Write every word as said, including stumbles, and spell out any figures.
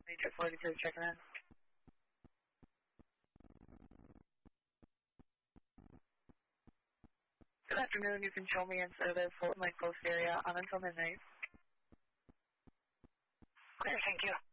Major forty-two, checking in. Good afternoon, you can show me in service, Fulton Lake Coast area on until midnight. Clear, thank you.